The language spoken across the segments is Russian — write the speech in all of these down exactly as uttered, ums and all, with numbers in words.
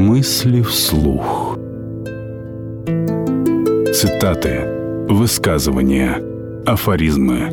Мысли вслух. Цитаты, высказывания, афоризмы.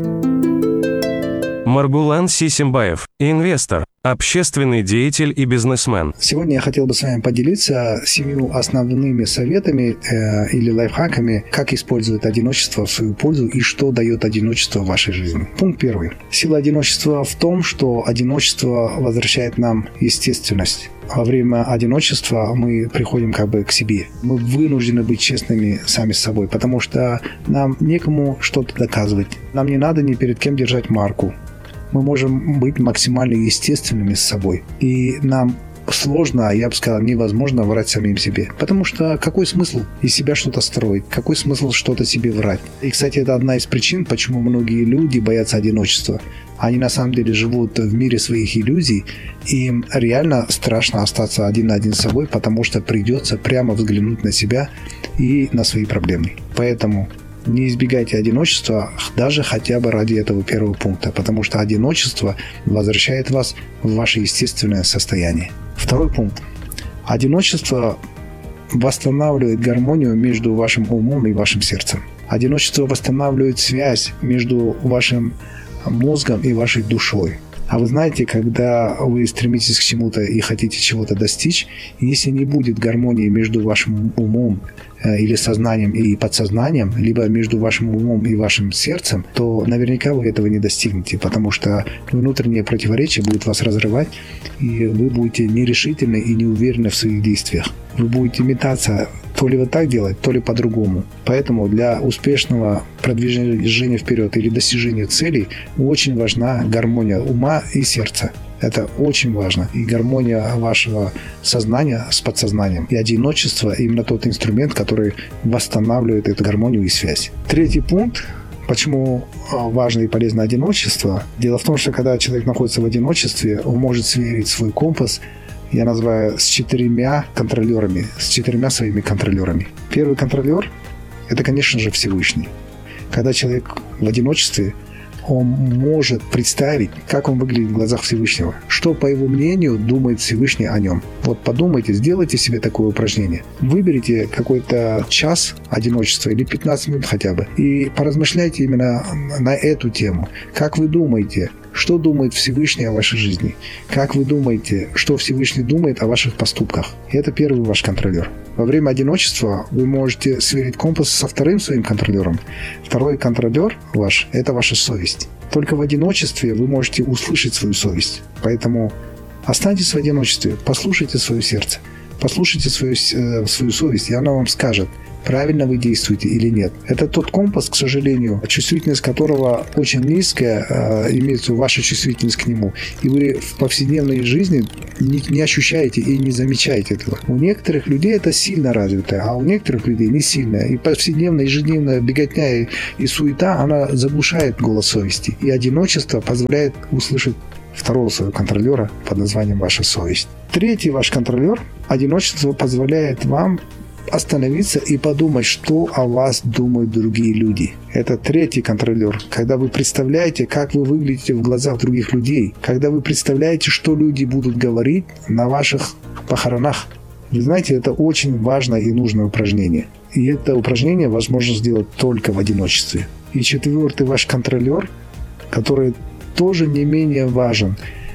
Маргулан Сисимбаев, инвестор, общественный деятель и бизнесмен. Сегодня я хотел бы с вами поделиться семью основными советами э, или лайфхаками, как использовать одиночество в свою пользу и что дает одиночество в вашей жизни. Пункт первый. Сила одиночества в том, что одиночество возвращает нам естественность. Во время одиночества мы приходим как бы к себе. Мы вынуждены быть честными сами с собой, потому что нам некому что-то доказывать. Нам не надо ни перед кем держать марку. Мы можем быть максимально естественными с собой. И нам сложно, я бы сказал, невозможно врать самим себе. Потому что какой смысл из себя что-то строить? Какой смысл что-то себе врать? И, кстати, это одна из причин, почему многие люди боятся одиночества. Они на самом деле живут в мире своих иллюзий, и им реально страшно остаться один на один с собой, потому что придется прямо взглянуть на себя и на свои проблемы. Поэтому не избегайте одиночества даже хотя бы ради этого первого пункта, потому что одиночество возвращает вас в ваше естественное состояние. Второй пункт. Одиночество восстанавливает гармонию между вашим умом и вашим сердцем. Одиночество восстанавливает связь между вашим мозгом и вашей душой. А вы знаете, когда вы стремитесь к чему-то и хотите чего-то достичь, если не будет гармонии между вашим умом или сознанием и подсознанием, либо между вашим умом и вашим сердцем, то наверняка вы этого не достигнете, потому что внутреннее противоречие будет вас разрывать, и вы будете нерешительны и неуверены в своих действиях. Вы будете метаться то ли вот так делать, то ли по-другому. Поэтому для успешного продвижения вперед или достижения целей очень важна гармония ума и сердца. Это очень важно. И гармония вашего сознания с подсознанием. И одиночество – именно тот инструмент, который восстанавливает эту гармонию и связь. Третий пункт. Почему важно и полезно одиночество? Дело в том, что когда человек находится в одиночестве, он может сверить свой компас, я называю, с четырьмя контролерами, с четырьмя своими контролерами. Первый контролер – это, конечно же, Всевышний. Когда человек в одиночестве, он может представить, как он выглядит в глазах Всевышнего, что, по его мнению, думает Всевышний о нем. Вот подумайте, сделайте себе такое упражнение. Выберите какой-то час одиночества или пятнадцать минут хотя бы и поразмышляйте именно на эту тему. Как вы думаете, что думает Всевышний о вашей жизни? Как вы думаете, что Всевышний думает о ваших поступках? И это первый ваш контролер. Во время одиночества вы можете сверить компас со вторым своим контролером. Второй контролер ваш – это ваша совесть. Только в одиночестве вы можете услышать свою совесть. Поэтому останьтесь в одиночестве, послушайте свое сердце, послушайте свою, э, свою совесть, и она вам скажет, правильно вы действуете или нет. Это тот компас, к сожалению, чувствительность которого очень низкая, э, имеется ваша чувствительность к нему, и вы в повседневной жизни не, не ощущаете и не замечаете этого. У некоторых людей это сильно развито, а у некоторых людей не сильно. И повседневная, ежедневная беготня и, и суета, она заглушает голос совести. И одиночество позволяет услышать второго своего контролера под названием ваша совесть. Третий ваш контролер, одиночество позволяет вам остановиться и подумать, что о вас думают другие люди. Это третий контролер. Когда вы представляете, как вы выглядите в глазах других людей, когда вы представляете, что люди будут говорить на ваших похоронах. Вы знаете, это очень важное и нужное упражнение. И это упражнение возможно сделать только в одиночестве. И четвертый ваш контролер, который тоже не менее важен,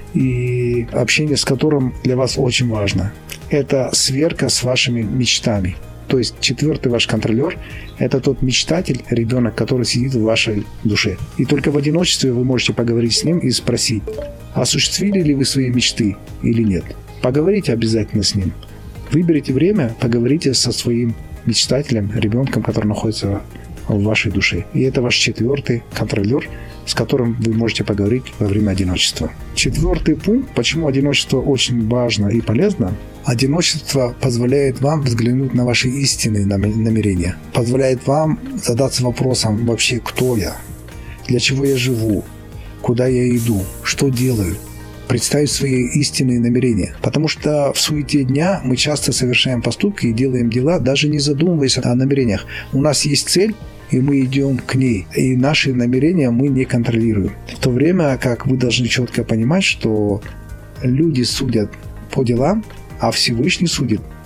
и общение с которым для вас очень важно. Это сверка с вашими мечтами. То есть четвертый ваш контролер – это тот мечтатель, ребенок, который сидит в вашей душе. И только в одиночестве вы можете поговорить с ним и спросить, осуществили ли вы свои мечты или нет. Поговорите обязательно с ним. Выберите время, поговорите со своим мечтателем, ребенком, который находится в вашей душе. И это ваш четвертый контролер, с которым вы можете поговорить во время одиночества. Четвертый пункт, почему одиночество очень важно и полезно. Одиночество позволяет вам взглянуть на ваши истинные намерения. Позволяет вам задаться вопросом вообще, кто я, для чего я живу, куда я иду, что делаю. Представить свои истинные намерения. Потому что в суете дня мы часто совершаем поступки и делаем дела, даже не задумываясь о намерениях. У нас есть цель, и мы идем к ней. И наши намерения мы не контролируем. В то время как вы должны четко понимать, что люди судят по делам, а Всевышний судит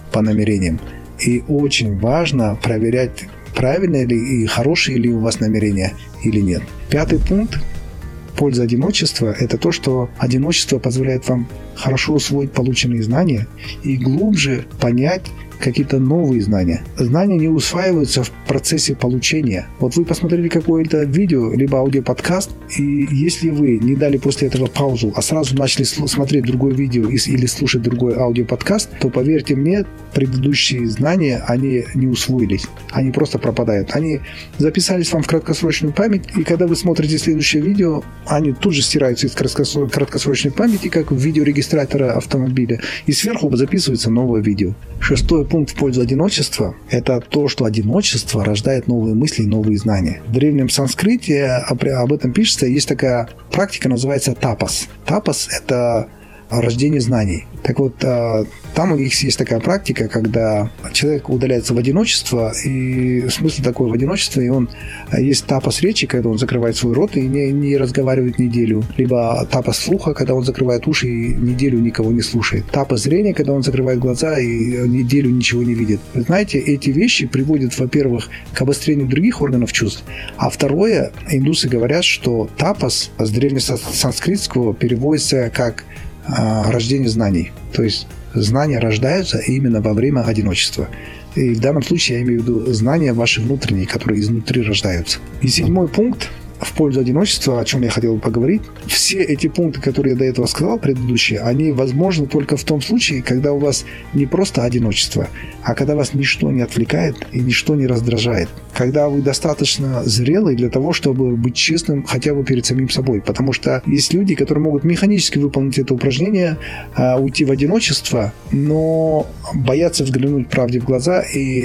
по намерениям. И очень важно проверять, правильно ли и хорошие ли у вас намерения или нет. Пятый пункт. Польза одиночества – это то, что одиночество позволяет вам хорошо усвоить полученные знания и глубже понять какие-то новые знания. Знания не усваиваются в процессе получения. Вот вы посмотрели какое-то видео, либо аудиоподкаст, и если вы не дали после этого паузу, а сразу начали смотреть другое видео или слушать другой аудиоподкаст, то, поверьте мне, предыдущие знания, они не усвоились. Они просто пропадают. Они записались вам в краткосрочную память, и когда вы смотрите следующее видео, они тут же стираются из краткосрочной памяти, как в видеорегистратора автомобиля, и сверху записывается новое видео. Шестой пункт в пользу одиночества – это то, что одиночество рождает новые мысли и новые знания. В древнем санскрите об этом пишется, есть такая практика, называется тапас. Тапас – это рождение знаний. Так вот, там у них есть такая практика, когда человек удаляется в одиночество, и смысл такой в одиночестве, и он есть тапас речи, когда он закрывает свой рот и не, не разговаривает неделю, либо тапас слуха, когда он закрывает уши и неделю никого не слушает, тапас зрения, когда он закрывает глаза и неделю ничего не видит. Вы знаете, эти вещи приводят, во-первых, к обострению других органов чувств, а второе, индусы говорят, что тапас с древнесанскритского переводится как рождение знаний. То есть знания рождаются именно во время одиночества. И в данном случае я имею в виду знания ваши внутренние, которые изнутри рождаются. И седьмой пункт в пользу одиночества, о чем я хотел бы поговорить. Все эти пункты, которые я до этого сказал, предыдущие, они возможны только в том случае, когда у вас не просто одиночество, а когда вас ничто не отвлекает и ничто не раздражает. Когда вы достаточно зрелый для того, чтобы быть честным хотя бы перед самим собой. Потому что есть люди, которые могут механически выполнить это упражнение, уйти в одиночество, но боятся взглянуть правде в глаза и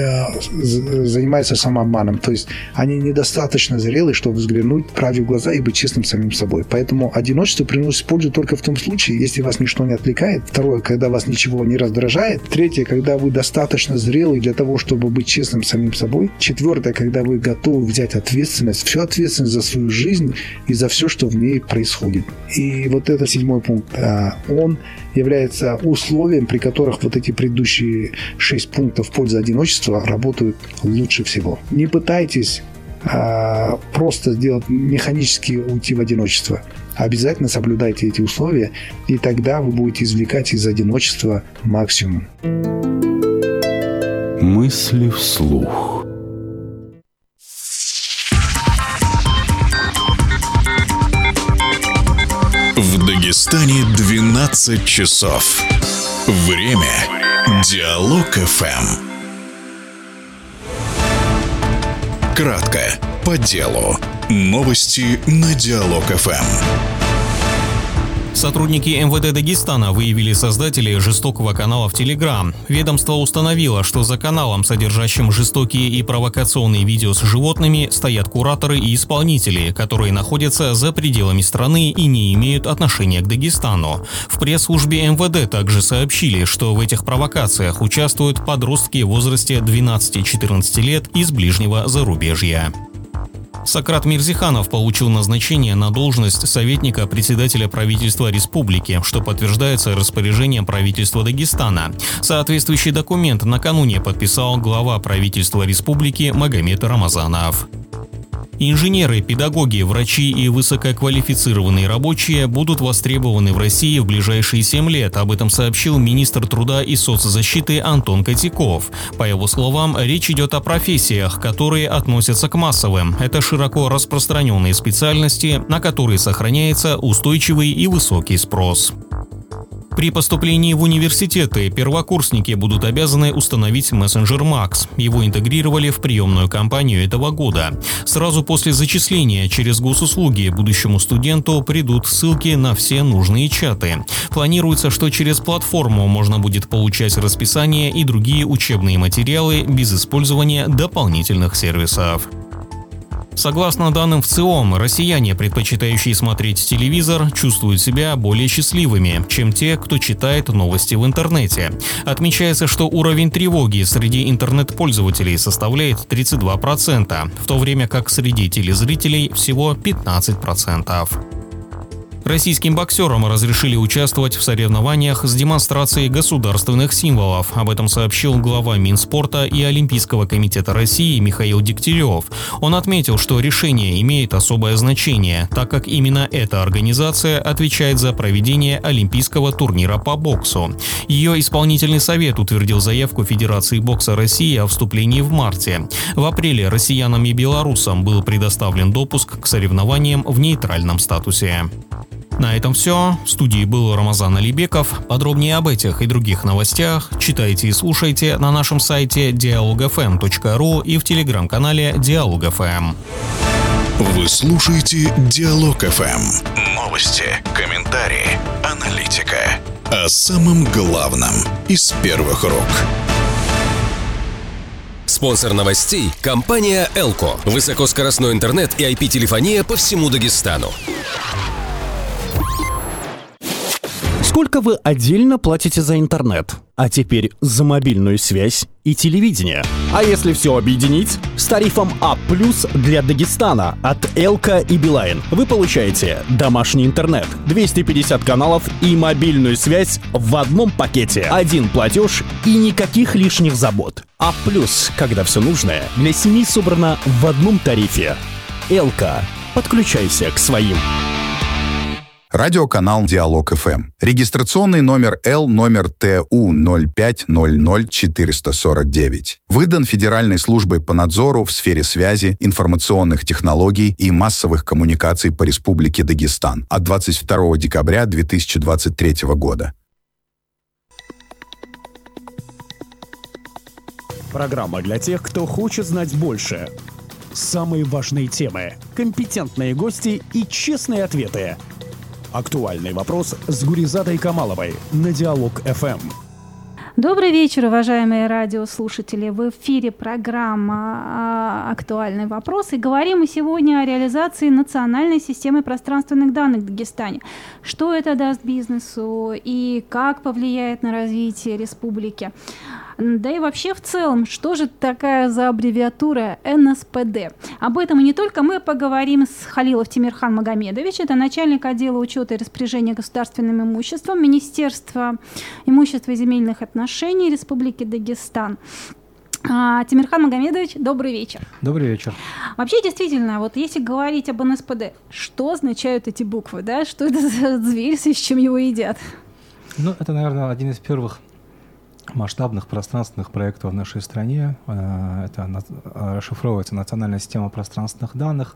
занимаются самообманом. То есть они недостаточно зрелые, чтобы взглянуть правде в глаза и быть честным самим собой. Поэтому одиночество приносит пользу только в том случае, если вас ничто не отвлекает. Второе, когда вас ничего не раздражает. Третье, когда вы достаточно зрелый для того, чтобы быть честным самим собой. Четвертое, когда вы готовы взять ответственность, всю ответственность за свою жизнь и за все, что в ней происходит. И вот это седьмой пункт. Он является условием, при которых вот эти предыдущие шесть пунктов в пользу одиночества работают лучше всего. Не пытайтесь а, просто сделать механически уйти в одиночество. Обязательно соблюдайте эти условия, и тогда вы будете извлекать из одиночества максимум. Мысли вслух. В Дагестане двенадцать часов. Время Диалог эф эм. Кратко, по делу. Новости на Диалог эф эм. Сотрудники эм вэ дэ Дагестана выявили создателей жестокого канала в Telegram. Ведомство установило, что за каналом, содержащим жестокие и провокационные видео с животными, стоят кураторы и исполнители, которые находятся за пределами страны и не имеют отношения к Дагестану. В пресс-службе эм вэ дэ также сообщили, что в этих провокациях участвуют подростки в возрасте двенадцати-четырнадцати лет из ближнего зарубежья. Сократ Мирзиханов получил назначение на должность советника председателя правительства республики, что подтверждается распоряжением правительства Дагестана. Соответствующий документ накануне подписал глава правительства республики Магомед Рамазанов. Инженеры, педагоги, врачи и высококвалифицированные рабочие будут востребованы в России в ближайшие семь лет. Об этом сообщил министр труда и соцзащиты Антон Котяков. По его словам, речь идет о профессиях, которые относятся к массовым. Это широко распространенные специальности, на которые сохраняется устойчивый и высокий спрос. При поступлении в университеты первокурсники будут обязаны установить мессенджер Макс. Его интегрировали в приемную кампанию этого года. Сразу после зачисления через госуслуги будущему студенту придут ссылки на все нужные чаты. Планируется, что через платформу можно будет получать расписание и другие учебные материалы без использования дополнительных сервисов. Согласно данным ВЦИОМ, россияне, предпочитающие смотреть телевизор, чувствуют себя более счастливыми, чем те, кто читает новости в интернете. Отмечается, что уровень тревоги среди интернет-пользователей составляет тридцать два процента, в то время как среди телезрителей всего пятнадцать процентов. Российским боксерам разрешили участвовать в соревнованиях с демонстрацией государственных символов. Об этом сообщил глава Минспорта и Олимпийского комитета России Михаил Дегтярев. Он отметил, что решение имеет особое значение, так как именно эта организация отвечает за проведение Олимпийского турнира по боксу. Ее исполнительный совет утвердил заявку Федерации бокса России о вступлении в марте. В апреле россиянам и белорусам был предоставлен допуск к соревнованиям в нейтральном статусе. На этом все. В студии был Рамазан Алибеков. Подробнее об этих и других новостях читайте и слушайте на нашем сайте диалог эф эм точка ру и в телеграм-канале Диалог эф эм. Вы слушаете Диалог эф эм. Новости, комментарии, аналитика. О самом главном из первых рук. Спонсор новостей – компания «Элко». Высокоскоростной интернет и ай пи-телефония по всему Дагестану. Сколько вы отдельно платите за интернет? А теперь за мобильную связь и телевидение. А если все объединить? С тарифом А плюс для Дагестана от Элка и Билайн вы получаете домашний интернет, двести пятьдесят каналов и мобильную связь в одном пакете. Один платеж и никаких лишних забот. А плюс, когда все нужное, для семьи собрано в одном тарифе. Элка. Подключайся к своим. Радиоканал Диалог эф эм. Регистрационный номер Л номер Т У ноль пять ноль ноль четыре сорок девять. Выдан Федеральной службой по надзору в сфере связи, информационных технологий и массовых коммуникаций по Республике Дагестан от двадцать второго декабря две тысячи двадцать третьего года. Программа для тех, кто хочет знать больше. Самые важные темы, компетентные гости и честные ответы. Актуальный вопрос с Гуризатой Камаловой на Диалог эф эм. Добрый вечер, уважаемые радиослушатели. В эфире программа «Актуальный вопрос». И говорим мы сегодня о реализации национальной системы пространственных данных в Дагестане. Что это даст бизнесу и как повлияет на развитие республики. Да и вообще в целом, что же такая за аббревиатура эн эс пэ дэ? Об этом и не только мы поговорим с Халилов Тимирхан Магомедович, это начальник отдела учета и распоряжения государственным имуществом Министерства имущества и земельных отношений Республики Дагестан. Тимирхан Магомедович, добрый вечер. Добрый вечер. Вообще, действительно, вот если говорить об эн эс пэ дэ, что означают эти буквы, да? Что это за зверь, с чем его едят? Ну, это, наверное, один из первых масштабных пространственных проектов в нашей стране. Это расшифровывается национальная система пространственных данных.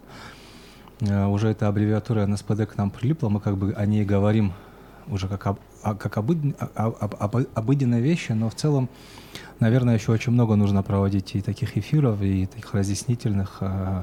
Уже эта аббревиатура эн эс пэ дэ к нам прилипла, мы как бы о ней говорим уже как об, как обыд, об, об, обыденной вещи, но в целом, наверное, еще очень много нужно проводить и таких эфиров, и таких разъяснительных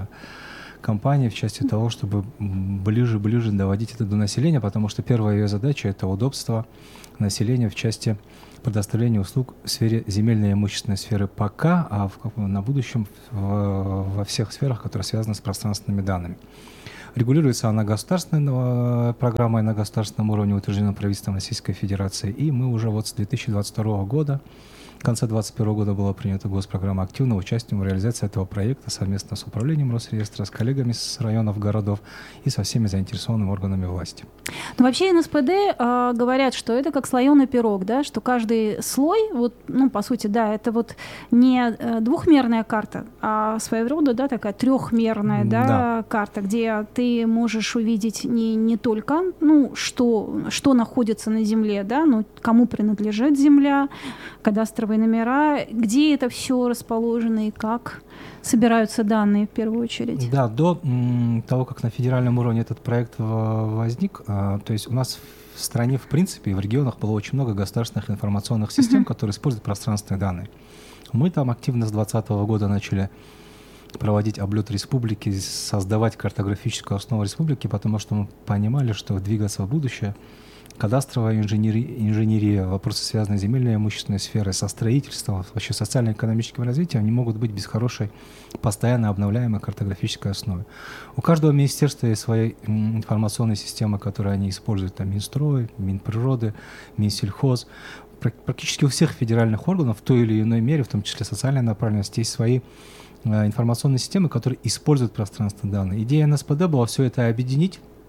кампаний в части того, чтобы ближе-ближе доводить это до населения, потому что первая ее задача – это удобство населения в части предоставления услуг в сфере земельной и имущественной сферы пока, а в, на будущем в, во всех сферах, которые связаны с пространственными данными. Регулируется она государственной программой на государственном уровне, утверждена правительством Российской Федерации, и мы уже вот с две тысячи двадцать второго года, в конце две тысячи двадцать первого года была принята госпрограмма активного участия в реализации этого проекта совместно с управлением Росреестра, с коллегами с районов, городов и со всеми заинтересованными органами власти. Ну, вообще эн эс пэ дэ э, говорят, что это как слоеный пирог, да, что каждый слой, вот, ну, по сути, да, это вот не двухмерная карта, а своего рода, да, такая трехмерная, да, да. карта, где ты можешь увидеть не, не только, ну, что, что находится на земле, да, ну, кому принадлежит земля, кадастровые номера, где это все расположено и как собираются данные в первую очередь. Да, до м, того, как на федеральном уровне этот проект возник, а, то есть у нас в стране, в принципе, в регионах было очень много государственных информационных систем, uh-huh. которые используют пространственные данные. Мы там активно с две тысячи двадцатого года начали проводить облет республики, создавать картографическую основу республики, потому что мы понимали, что двигаться в будущее кадастровая инженерия, инженерия, вопросы, связанные с земельной и имущественной сферой, со строительством, вообще социально-экономическим развитием, не могут быть без хорошей, постоянно обновляемой картографической основы. У каждого министерства есть своя информационная система, которую они используют, там Минстрой, Минприроды, Минсельхоз. Практически у всех федеральных органов в той или иной мере, в том числе социальной направленности, есть свои информационные системы, которые используют пространственные данные. Идея эн эс пэ дэ была все это объединить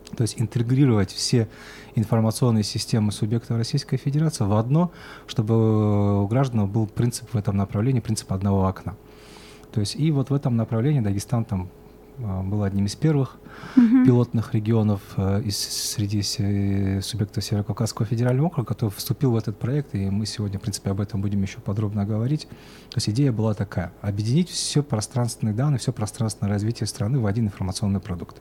То есть интегрировать все информационные системы субъектов Российской Федерации в одно, чтобы у граждан был принцип в этом направлении, принцип одного окна. То есть и вот в этом направлении Дагестан там был одним из первых uh-huh. пилотных регионов э, из, среди се, субъектов Северо-Кавказского федерального округа, который вступил в этот проект, и мы сегодня, в принципе, об этом будем еще подробно говорить. То есть идея была такая: объединить все пространственные данные, все пространственное развитие страны в один информационный продукт.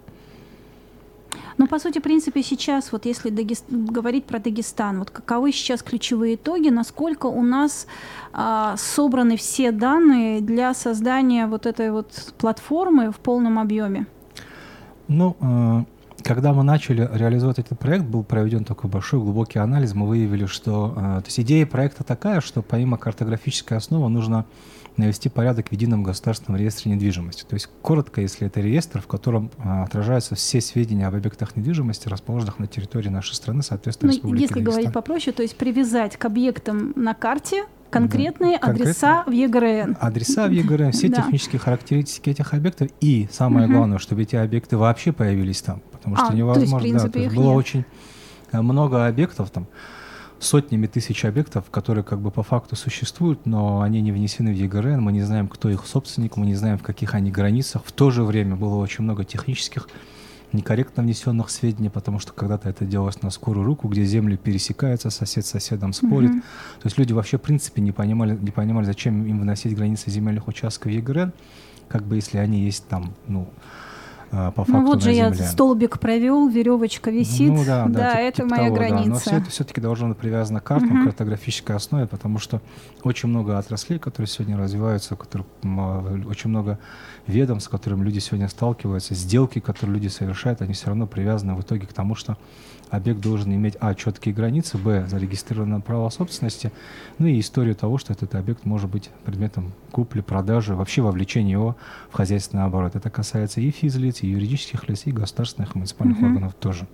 Ну, по сути, в принципе, сейчас, вот если Дагест... говорить про Дагестан, вот каковы сейчас ключевые итоги, насколько у нас а, собраны все данные для создания вот этой вот платформы в полном объеме? Ну, э, когда мы начали реализовать этот проект, был проведен такой большой глубокий анализ, мы выявили, что э, то есть идея проекта такая, что помимо картографической основы нужно навести порядок в едином государственном реестре недвижимости. То есть, коротко, если это реестр, в котором а, отражаются все сведения об объектах недвижимости, расположенных на территории нашей страны, соответственно, ну, Республики если Дагестан. Говорить попроще, то есть привязать к объектам на карте конкретные да, адреса в ЕГРН. Адреса в ЕГРН, все да. технические характеристики этих объектов, и самое угу. главное, чтобы эти объекты вообще появились там, потому что а, невозможно. То есть, в принципе, да, то есть их было нет. очень много объектов там, сотнями тысяч объектов, которые как бы по факту существуют, но они не внесены в ЕГРН, мы не знаем, кто их собственник, мы не знаем, в каких они границах. В то же время было очень много технических некорректно внесенных сведений, потому что когда-то это делалось на скорую руку, где земли пересекаются, сосед с соседом спорит. Mm-hmm. То есть люди вообще в принципе не понимали, не понимали, зачем им выносить границы земельных участков в ЕГРН, как бы если они есть там, ну, по факту ну вот же я земле. Столбик провел, веревочка висит, ну, да, да, да типа, это типа моя того, граница. Да. Но все это все-таки должно быть привязано к картам, uh-huh. картографической основе, потому что очень много отраслей, которые сегодня развиваются, которые, очень много ведомств, с которыми люди сегодня сталкиваются, сделки, которые люди совершают, они все равно привязаны в итоге к тому, что объект должен иметь, а, четкие границы, б, зарегистрированное право собственности, ну и историю того, что этот объект может быть предметом купли, продажи, вообще вовлечения его в хозяйственный оборот. Это касается и физлиц, и юридических лиц, и государственных, и муниципальных uh-huh. органов тоже.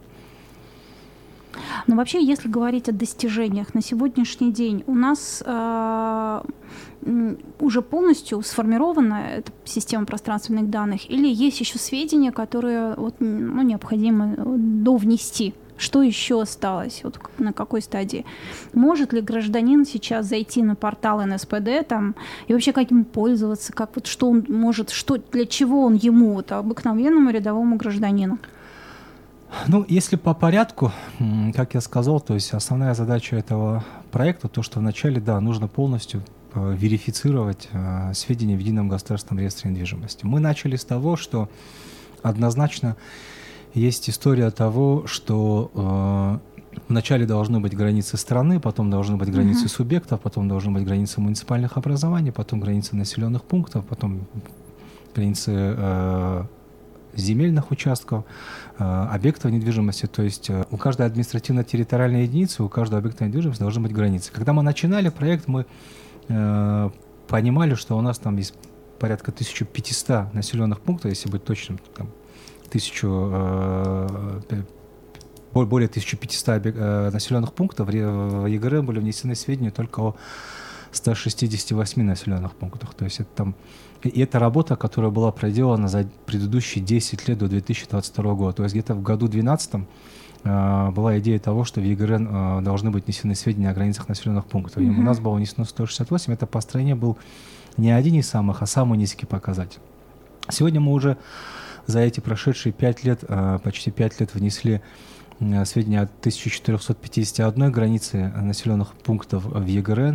Но вообще, если говорить о достижениях, на сегодняшний день у нас э, уже полностью сформирована эта система пространственных данных, или есть еще сведения, которые вот, ну, необходимо довнести? Что еще осталось? Вот на какой стадии? Может ли гражданин сейчас зайти на портал эн эс пэ дэ там, и вообще как им пользоваться? Как, вот, что он может, что, для чего он ему, вот, обыкновенному рядовому гражданину? Ну, если по порядку, как я сказал, то есть основная задача этого проекта, то, что вначале, да, нужно полностью э, верифицировать э, сведения в едином государственном реестре недвижимости. Мы начали с того, что однозначно есть история того, что э, вначале должны быть границы страны, потом должны быть границы uh-huh. субъектов, потом должны быть границы муниципальных образований, потом границы населенных пунктов, потом границы э, земельных участков, э, объектов недвижимости. То есть э, у каждой административно-территориальной единицы, у каждого объекта недвижимости должны быть границы. Когда мы начинали проект, мы э, понимали, что у нас там есть порядка тысяча пятьсот населенных пунктов, если быть точным, там, тысячу, э, более тысяча пятьсот э, населенных пунктов. В ЕГРН были внесены сведения только о ста шестидесяти восьми населенных пунктах. То есть это там, и это работа, которая была проделана за предыдущие десять лет до две тысячи двадцать второго года. То есть где-то в году две тысячи двенадцатом э, была идея того, что в ЕГРН э, должны быть внесены сведения о границах населенных пунктов. Mm-hmm. И у нас было внесено сто шестьдесят восемь. Это по стране был не один из самых, а самый низкий показатель. Сегодня мы уже за эти прошедшие пять лет, почти пять лет внесли сведения о тысяча четыреста пятьдесят одной границе населенных пунктов в ЕГРН.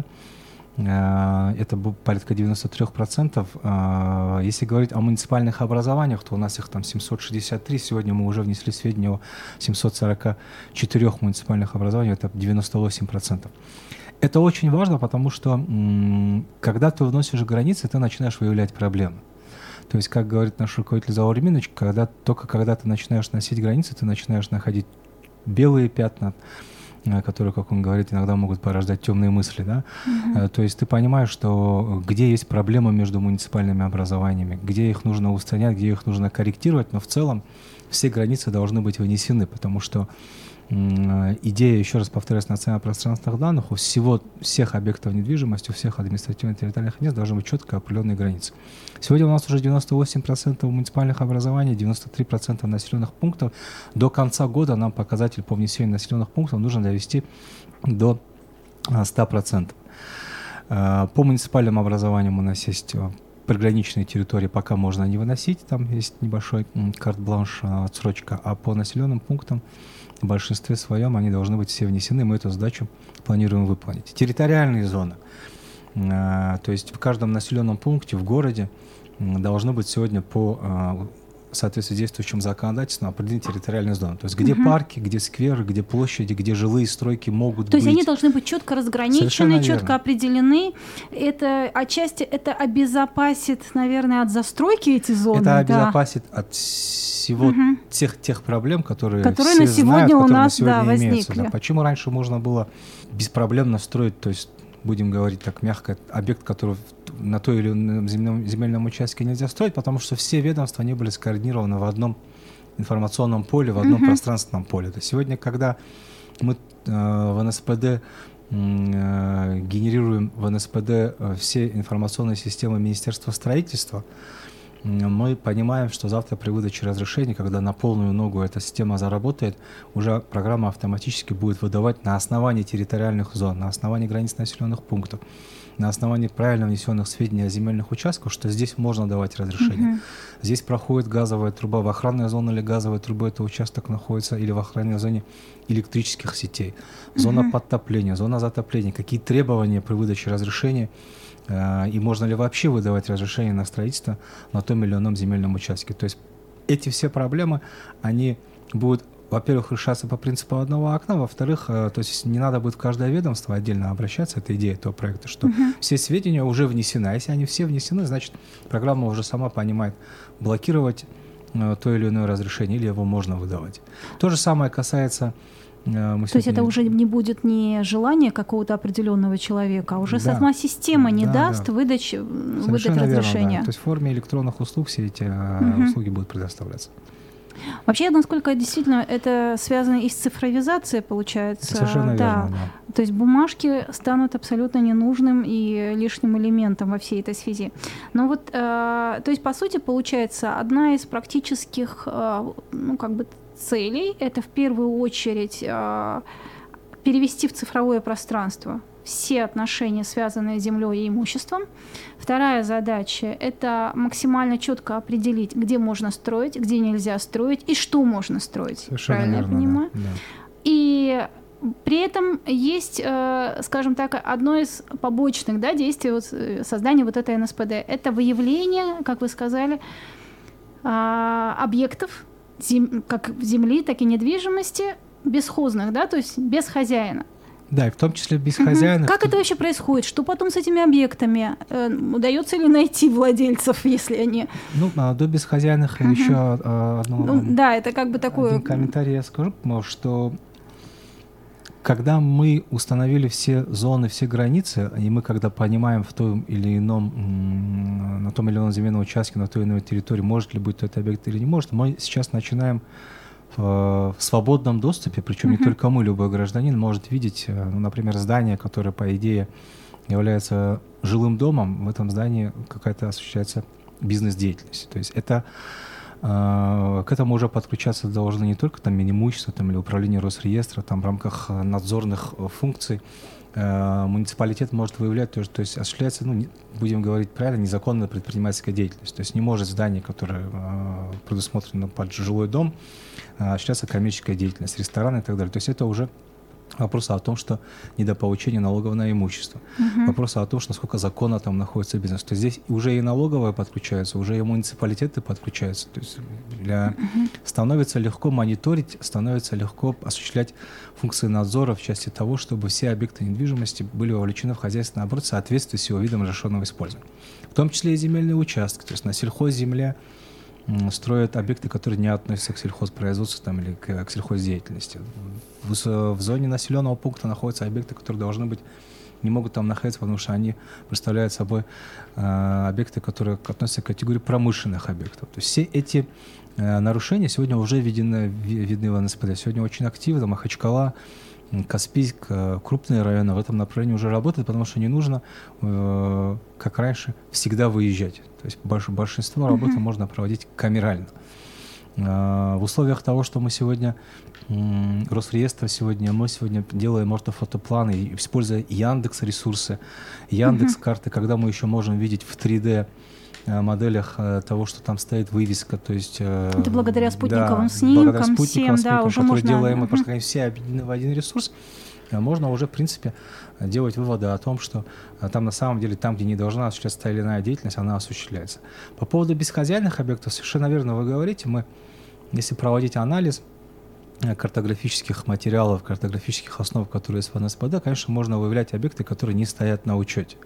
Это порядка девяносто три процента. Если говорить о муниципальных образованиях, то у нас их там семьсот шестьдесят три. Сегодня мы уже внесли сведения о семьсот сорок четыре муниципальных образованиях. Это девяносто восемь процентов. Это очень важно, потому что когда ты вносишь границы, ты начинаешь выявлять проблемы. То есть, как говорит наш руководитель Заур Эминович, когда, только когда ты начинаешь носить границы, ты начинаешь находить белые пятна, которые, как он говорит, иногда могут порождать темные мысли. Да? Mm-hmm. То есть ты понимаешь, что где есть проблемы между муниципальными образованиями, где их нужно устранять, где их нужно корректировать, но в целом все границы должны быть вынесены, потому что идея, еще раз повторяюсь, национально-пространственных данных, у всего, всех объектов недвижимости, у всех административно-территориальных мест должны быть четко определенные границы. Сегодня у нас уже девяносто восемь процентов муниципальных образований, девяносто три процента населенных пунктов. До конца года нам показатель по внесению населенных пунктов нужно довести до ста процентов. По муниципальным образованиям у нас есть приграничные территории, пока можно не выносить, там есть небольшой карт-бланш, отсрочка, а по населенным пунктам в большинстве своем они должны быть все внесены, мы эту задачу планируем выполнить. Территориальные зоны, то есть в каждом населенном пункте в городе должны быть сегодня по соответствии действующим законодательством определены территориальные зоны. То есть где uh-huh. парки, где скверы, где площади, где жилые стройки могут быть. То есть они должны быть четко разграничены, четко верно. определены. Это отчасти это обезопасит, наверное, от застройки эти зоны. Это да. обезопасит от всего uh-huh. тех, тех проблем, которые, которые все на сегодня знают, у которые нас на сегодня да, имеются. возникли. Да. Почему раньше можно было беспроблемно строить, то есть будем говорить так мягко, объект, который на той или ином земельном, земельном участке нельзя строить, потому что все ведомства не были скоординированы в одном информационном поле, в одном uh-huh. пространственном поле. То есть сегодня, когда мы э, в эн эс пэ дэ э, генерируем в эн эс пэ дэ все информационные системы Министерства строительства, мы понимаем, что завтра при выдаче разрешений, когда на полную ногу эта система заработает, уже программа автоматически будет выдавать на основании территориальных зон, на основании границ населенных пунктов, на основании правильно внесенных сведений о земельных участках, что здесь можно давать разрешение. Uh-huh. Здесь проходит газовая труба, в охранной зоне или газовой трубы этот участок находится, или в охранной зоне электрических сетей. Зона uh-huh. подтопления, зона затопления, какие требования при выдаче разрешения, э, и можно ли вообще выдавать разрешение на строительство на том или ином земельном участке. То есть эти все проблемы, они будут, во-первых, решаться по принципу одного окна, во-вторых, э, то есть не надо будет в каждое ведомство отдельно обращаться, это идея этого проекта, что uh-huh. все сведения уже внесены, а если они все внесены, значит, программа уже сама понимает, блокировать э, то или иное разрешение, или его можно выдавать. То же самое касается... Э, мы то сегодня... есть это уже не будет не желание какого-то определенного человека, а уже да. сама система не да, даст да. выдать, выдать разрешение. Верно, да. То есть в форме электронных услуг все эти uh-huh. услуги будут предоставляться. Вообще, насколько действительно это связано и с цифровизацией, получается. Совершенно да. верно, да. То есть бумажки станут абсолютно ненужным и лишним элементом во всей этой связи. Но вот, э, то есть, по сути, получается, одна из практических, э, ну, как бы целей – это в первую очередь э, перевести в цифровое пространство все отношения, связанные с землей и имуществом. Вторая задача – это максимально четко определить, где можно строить, где нельзя строить и что можно строить. Совершенно Правильно верно, я понимаю? Да, да. И при этом есть, скажем так, одно из побочных да, действий вот, создания вот этой эн эс пэ дэ. Это выявление, как вы сказали, объектов как земли, так и недвижимости бесхозных, да, то есть без хозяина. Да, и в том числе без хозяина. Как это вообще происходит? Что потом с этими объектами? Э, удается ли найти владельцев, если они... Ну, до безхозяйных uh-huh. еще uh, одно... Ну, да, это как бы такое... Один комментарий я скажу, что когда мы установили все зоны, все границы, и мы когда понимаем в том или ином, на том или ином земельном участке, на той или иной территории, может ли быть этот объект или не может, мы сейчас начинаем в свободном доступе, причем uh-huh. не только мы, любой гражданин может видеть, ну, например, здание, которое, по идее, является жилым домом, в этом здании какая-то осуществляется бизнес-деятельность. То есть это, э, к этому уже подключаться должны не только там Минимущество там, или Управление Росреестра, там, в рамках надзорных функций э, муниципалитет может выявлять, то, то есть осуществляется, ну, не, будем говорить правильно, незаконная предпринимательская деятельность. То есть не может здание, которое э, предусмотрено под жилой дом, осуществляется коммерческая деятельность, рестораны и так далее. То есть это уже вопрос о том, что недополучение налогов на имущество. Uh-huh. Вопрос о том, что насколько законно там находится бизнес. То есть здесь уже и налоговые подключаются, уже и муниципалитеты подключаются. То есть для... uh-huh. становится легко мониторить, становится легко осуществлять функции надзора в части того, чтобы все объекты недвижимости были вовлечены в хозяйственный оборот в соответствии с его видом разрешенного использования. В том числе и земельные участки. То есть на сельхозземле строят объекты, которые не относятся к сельхозпроизводству там, или к, к сельхоздеятельности. В, в зоне населенного пункта находятся объекты, которые должны быть не могут там находиться, потому что они представляют собой э, объекты, которые относятся к категории промышленных объектов. То есть все эти э, нарушения сегодня уже видны, видны в эн эс пэ дэ. Сегодня очень активно Махачкала, Каспийск, крупные районы в этом направлении уже работают, потому что не нужно, э, как раньше, всегда выезжать. То есть больш, большинство uh-huh. работы можно проводить камерально. Э, в условиях того, что мы сегодня, э, Росреестр сегодня, мы сегодня делаем ортофотопланы, используя Яндекс-ресурсы, Яндекс-карты, uh-huh. когда мы еще можем видеть в три дэ моделях того, что там стоит вывеска, то есть... Это благодаря спутниковым да, снимкам, благодаря спутниковым всем, снимкам, да, уже которые можно... делаем мы, uh-huh. просто все объединены в один ресурс, можно уже, в принципе, делать выводы о том, что там на самом деле, там, где не должна осуществляться та или иная деятельность, она осуществляется. По поводу бесхозяйных объектов, совершенно верно вы говорите, мы, если проводить анализ картографических материалов, картографических основ, которые есть в эн эс пэ дэ, конечно, можно выявлять объекты, которые не стоят на учете.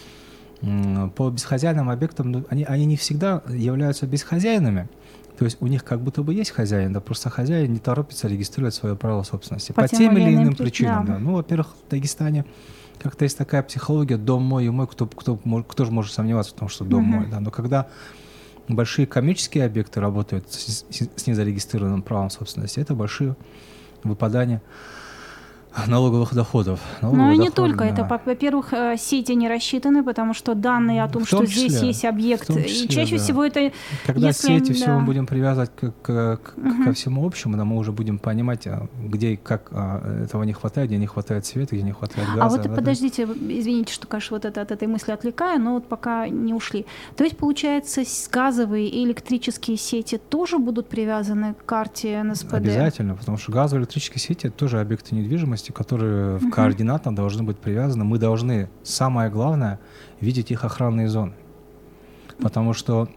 По бесхозяйным объектам, ну, они, они не всегда являются бесхозяйными, то есть у них как будто бы есть хозяин, да просто хозяин не торопится регистрировать свое право собственности по, по тем или иным причинам. Да. Да. Ну, во-первых, в Дагестане как-то есть такая психология «дом мой и мой», кто, кто, кто же может сомневаться в том, что дом uh-huh. мой, да, но когда большие коммерческие объекты работают с, с незарегистрированным правом собственности, это большие выпадания налоговых доходов. Налоговых Но и не доходов, только. да. Это, во-первых, сети не рассчитаны, потому что данные о том, в том что числе, здесь есть объект, числе, и чаще да. всего это... Когда если, сети да. все мы будем привязывать к, к, к, угу. ко всему общему, да, мы уже будем понимать, где и как этого не хватает, где не хватает света, где не хватает газа. А вот подождите, извините, что, конечно, вот это, от этой мысли отвлекаю, но вот пока не ушли. То есть, получается, газовые и электрические сети тоже будут привязаны к карте эн эс пэ дэ? Обязательно, потому что газовые электрические сети — это тоже объекты недвижимости, которые угу. координатно должны быть привязаны. Мы должны, самое главное, видеть их охранные зоны. Потому что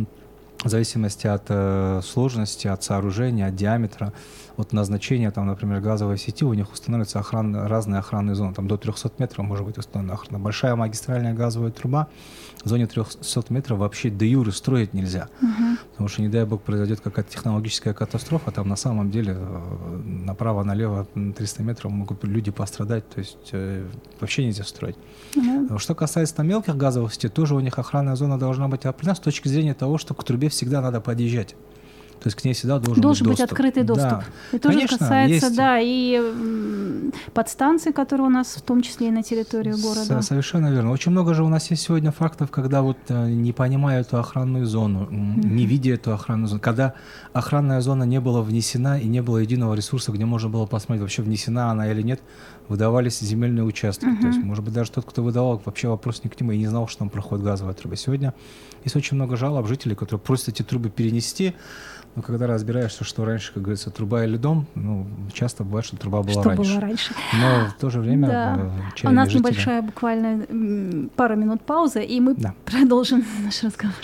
в зависимости от э, сложности, от сооружения, от диаметра, от назначения, там, например, газовой сети, у них устанавливаются охран... разные охранные зоны. Там до трехсот метров может быть установлена охрана. Большая магистральная газовая труба в зоне трехсот метров вообще де юре строить нельзя. Uh-huh. Потому что, не дай бог, произойдет какая-то технологическая катастрофа, там на самом деле направо-налево триста метров могут люди пострадать, то есть э, вообще нельзя строить. Uh-huh. Что касается там, мелких газовых сетей, тоже у них охранная зона должна быть определена с точки зрения того, что к трубе всегда надо подъезжать. То есть к ней всегда должен, должен быть, быть открытый доступ. Да. И тоже Конечно, касается, есть... да, и подстанций, которые у нас в том числе и на территории города. Совершенно верно. Очень много же у нас есть сегодня фактов, когда вот не понимая эту охранную зону, mm-hmm. не видя эту охранную зону, когда охранная зона не была внесена и не было единого ресурса, где можно было посмотреть, вообще внесена она или нет, выдавались земельные участки. Mm-hmm. То есть, может быть, даже тот, кто выдавал, вообще вопрос не к нему и не знал, что там проходит газовая труба. Сегодня есть очень много жалоб жителей, которые просят эти трубы перенести. Но когда разбираешься, что раньше, как говорится, труба или дом, ну, часто бывает, что труба была что раньше. Было раньше. Но в то же время да. чайные У нас жители... небольшая буквально пара минут паузы, и мы да. продолжим наш разговор.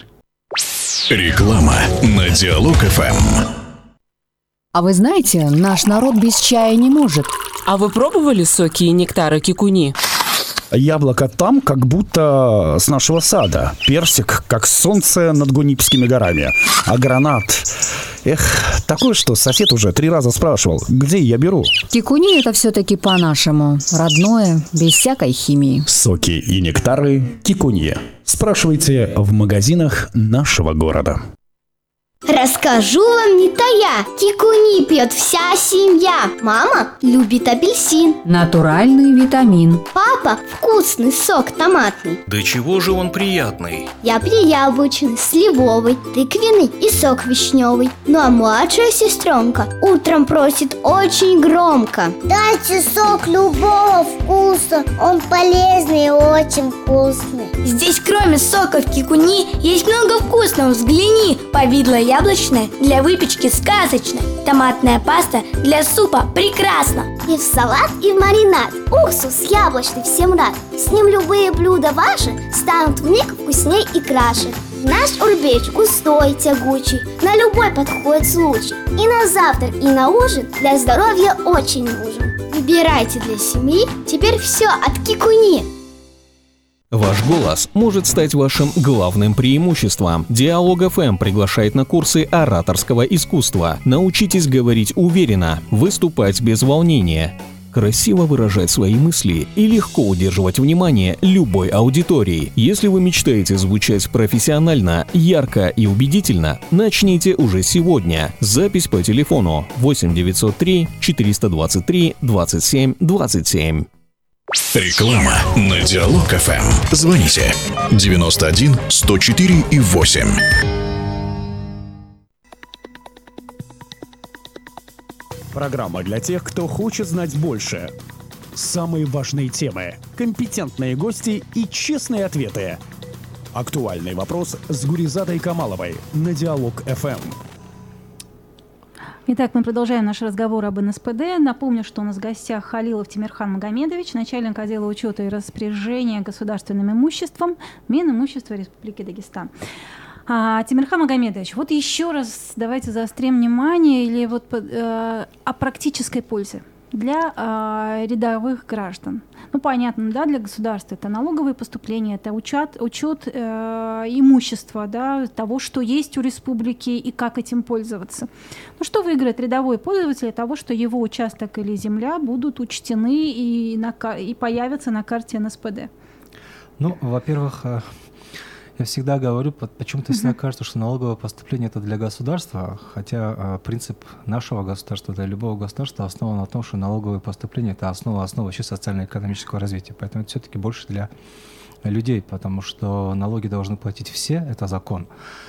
Реклама на Диалог эф эм. А вы знаете, наш народ без чая не может. А вы пробовали соки и нектары кикуни? Яблоко там, как будто с нашего сада. Персик, как солнце над Гунипскими горами. А гранат... Эх, такое, что сосед уже три раза спрашивал, где я беру. Кикуни — это все-таки по-нашему. Родное, без всякой химии. Соки и нектары кикуни. Спрашивайте в магазинах нашего города. Расскажу вам не тая, кикуни пьет вся семья. Мама любит апельсин. Натуральный витамин. Папа вкусный сок томатный. Да чего же он приятный? Я пью яблочный, сливовый, тыквенный и сок вишневый. Ну а младшая сестренка утром просит очень громко: дайте сок любого вкуса, он полезный и очень вкусный. Здесь кроме соков кикуни есть много вкусного, взгляни. Повидло яблочное для выпечки сказочно. Томатная паста для супа прекрасно. И в салат, и в маринад. Уксус яблочный всем рад. С ним любые блюда ваши станут вмиг вкусней и краше. Наш урбеч густой, тягучий, на любой подходит случай. И на завтрак, и на ужин для здоровья очень нужен. Выбирайте для семьи теперь все от кикуни. Ваш голос может стать вашим главным преимуществом. Диалог эф эм приглашает на курсы ораторского искусства. Научитесь говорить уверенно, выступать без волнения. красиво выражать свои мысли и легко удерживать внимание любой аудитории. Если вы мечтаете звучать профессионально, ярко и убедительно, начните уже сегодня. Запись по телефону восемь девятьсот три четыреста двадцать три двадцать семь двадцать семь. Реклама на Диалог эф эм. Звоните девяносто один сто четыре и восемь. Программа для тех, кто хочет знать больше. Самые важные темы, компетентные гости и честные ответы. Актуальный вопрос с Гуризатой Камаловой на Диалог эф эм. Итак, мы продолжаем наш разговор об эн эс пэ дэ. Напомню, что у нас в гостях Халилов Тимирхан Магомедович, начальник отдела учета и распоряжения государственным имуществом Минимущества Республики Дагестан. А, Тимирхан Магомедович, вот еще раз давайте заострим внимание или вот, э, о практической пользе для э, рядовых граждан. Ну, понятно, да, для государства это налоговые поступления, это учет, учет э, имущества, да, того, что есть у республики и как этим пользоваться. Ну, что выиграет рядовой пользователь от того, что его участок или земля будут учтены и, на, и появятся на карте эн эс пэ дэ? Ну, во-первых, я всегда говорю, почему-то всегда кажется, что налоговое поступление это для государства, хотя э, принцип нашего государства, для любого государства основан на том, что налоговые поступления это основа, основа вообще социально-экономического развития. Поэтому это все-таки больше для людей, потому что налоги должны платить все, это закон.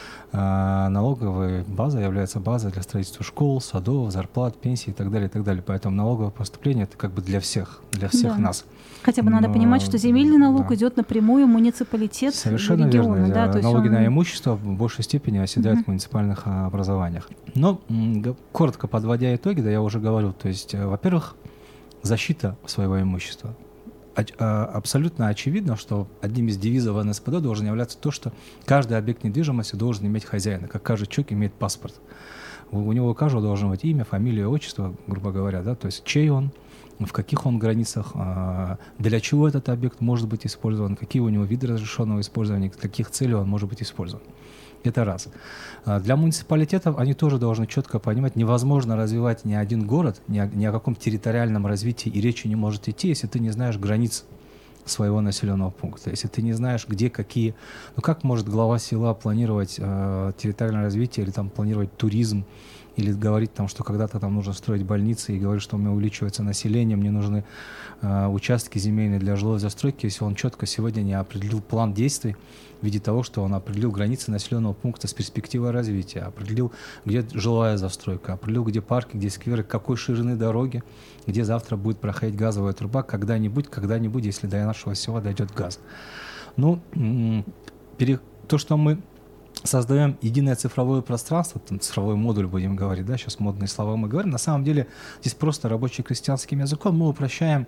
А налоговая база является базой для строительства школ, садов, зарплат, пенсий и так далее, и так далее. Поэтому налоговое поступление это как бы для всех, для всех да. нас. Хотя бы Но, надо понимать, что земельный налог да. идет напрямую в муниципалитет, совершенно региона. Верно. Да, то налоги он... на имущество в большей степени оседают uh-huh. в муниципальных образованиях. Но коротко подводя итоги, да, я уже говорил, то есть, во-первых, защита своего имущества. Абсолютно очевидно, что одним из девизов эн эс пэ дэ должен являться то, что каждый объект недвижимости должен иметь хозяина, как каждый человек имеет паспорт. У него у каждого должно быть имя, фамилия, отчество, грубо говоря, да, то есть чей он, в каких он границах, для чего этот объект может быть использован, какие у него виды разрешенного использования, для каких целей он может быть использован. Это раз. Для муниципалитетов они тоже должны четко понимать, невозможно развивать ни один город, ни о, ни о каком территориальном развитии и речи не может идти, если ты не знаешь границ своего населенного пункта, если ты не знаешь, где какие... Ну как может глава села планировать э, территориальное развитие или там планировать туризм, или говорить там, что когда-то там нужно строить больницы и говорить, что у меня увеличивается население, мне нужны э, участки земельные для жилой застройки, если он четко сегодня не определил план действий в виде того, что он определил границы населенного пункта с перспективой развития, определил, где жилая застройка, определил, где парки, где скверы, какой ширины дороги, где завтра будет проходить газовая труба, когда-нибудь, когда-нибудь, если до нашего села дойдет газ. Ну, пере... то, что мы создаем единое цифровое пространство, там, цифровой модуль будем говорить, да, сейчас модные слова мы говорим, на самом деле здесь просто рабочим крестьянским языком мы упрощаем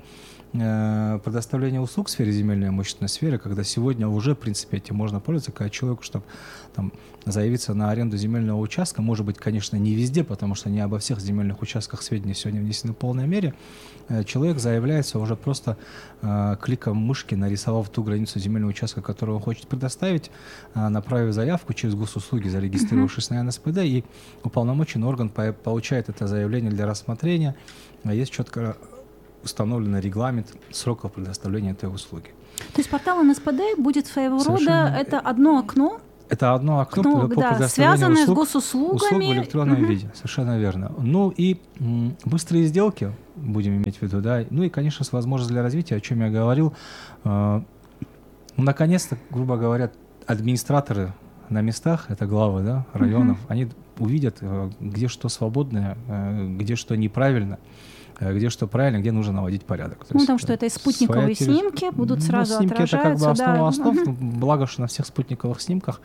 э, предоставление услуг в сфере земельной и имущественной сферы, когда сегодня уже, в принципе, этим можно пользоваться, когда человеку, чтобы там, заявиться на аренду земельного участка, может быть, конечно, не везде, потому что не обо всех земельных участках сведения сегодня внесены в полной мере, э, человек заявляется уже просто э, кликом мышки, нарисовав ту границу земельного участка, которую он хочет предоставить, э, направив заявку через госуслуги, зарегистрировавшись uh-huh. на эн эс пэ дэ, и уполномоченный орган по- получает это заявление для рассмотрения. Есть четко установленный регламент сроков предоставления этой услуги. То есть портал эн эс пэ дэ будет своего Совершенно... рода, это одно окно? Это одно окно, окно по да, предоставлению услуг, с госуслугами. услуг в электронном uh-huh. виде. Совершенно верно. Ну и м, быстрые сделки, будем иметь в виду, да. Ну и, конечно, с возможностью для развития, о чем я говорил. Э, наконец-то, грубо говоря, администраторы на местах, это главы, да, районов, uh-huh. они увидят, где что свободное, где что неправильно, где что правильно, где нужно наводить порядок. То ну, есть, потому что это и спутниковые территория... снимки будут ну, сразу снимки отражаться. Это как бы основа да. основ, uh-huh. благо, что на всех спутниковых снимках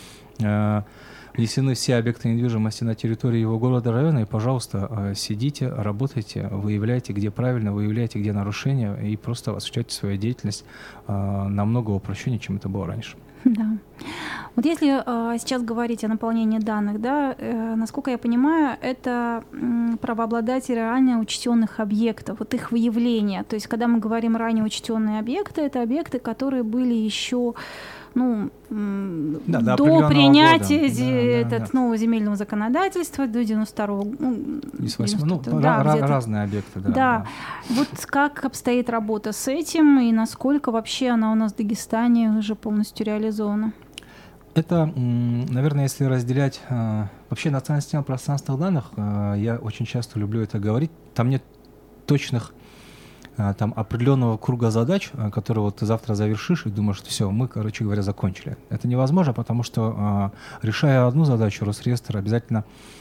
э, внесены все объекты недвижимости на территории его города, района, и, пожалуйста, э, сидите, работайте, выявляйте, где правильно, выявляйте, где нарушения, и просто осуществляйте свою деятельность э, намного упрощеннее, чем это было раньше. Да. Вот если э, сейчас говорить о наполнении данных, да, э, насколько я понимаю, это э, правообладатели ранее учтенных объектов, вот их выявление. То есть, когда мы говорим ранее учтенные объекты, это объекты, которые были еще ну, да, до, до принятия года. этот, да, да, да. нового земельного законодательства, до девяносто второго года. Ну, ну, да, ra- разные объекты, да, да. да. Вот как обстоит работа с этим, и насколько вообще она у нас в Дагестане уже полностью реализована? Это, наверное, если разделять вообще национальную систему пространственных данных, я очень часто люблю это говорить, там нет точных там определенного круга задач, которые вот ты завтра завершишь и думаешь, что все, мы, короче говоря, закончили. Это невозможно, потому что, решая одну задачу, Росреестр обязательно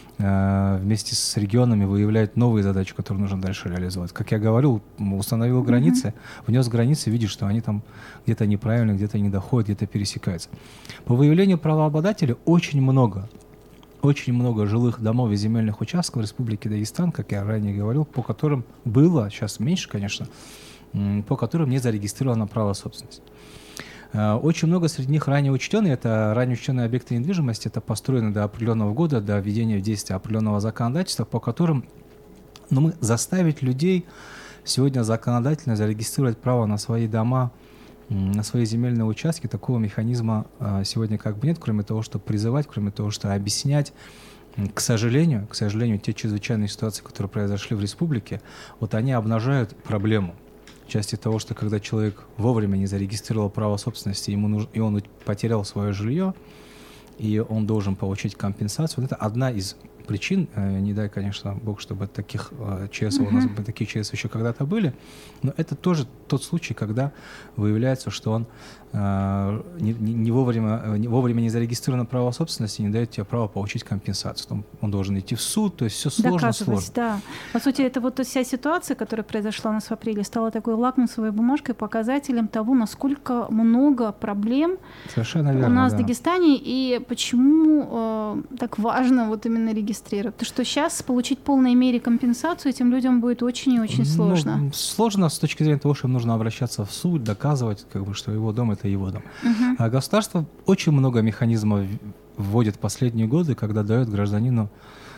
вместе с регионами выявляет новые задачи, которые нужно дальше реализовать. Как я говорил, установил границы, mm-hmm. внес границы, видишь, что они там где-то неправильно, где-то не доходят, где-то пересекаются. По выявлению правообладателей очень много, очень много жилых домов и земельных участков в Республике Дагестан, как я ранее говорил, по которым было, сейчас меньше, конечно, по которым не зарегистрировано право собственности. Очень много среди них ранее учтенные, это ранее учтенные объекты недвижимости, это построено до определенного года, до введения в действие определенного законодательства, по которым ну, мы заставить людей сегодня законодательно зарегистрировать право на свои дома, на свои земельные участки, такого механизма сегодня как бы нет, кроме того, что призывать, кроме того, что объяснять. К сожалению, к сожалению, те чрезвычайные ситуации, которые произошли в республике, вот они обнажают проблему. В части того, что когда человек вовремя не зарегистрировал право собственности, ему нужно, и он потерял свое жилье, и он должен получить компенсацию. Вот это одна из причин. Не дай, конечно, Бог, чтобы таких ЧС uh-huh. у нас такие ЧС еще когда-то были, но это тоже тот случай, когда выявляется, что он э, не, не, вовремя, не вовремя не зарегистрировано право собственности, не дает тебе право получить компенсацию. Он, он должен идти в суд, то есть все сложно, сложно. Да. По сути, это вот вся ситуация, которая произошла у нас в апреле, стала такой лакмусовой бумажкой, показателем того, насколько много проблем Совершенно верно, у нас да. в Дагестане, и почему э, так важно вот именно регистрировать. Потому что сейчас получить в полной мере компенсацию этим людям будет очень и очень сложно. Ну, сложно с точки зрения того, что им нужно обращаться в суд, доказывать, как бы, что его дом – это его дом. Uh-huh. А государство очень много механизмов вводит в последние годы, когда дает гражданину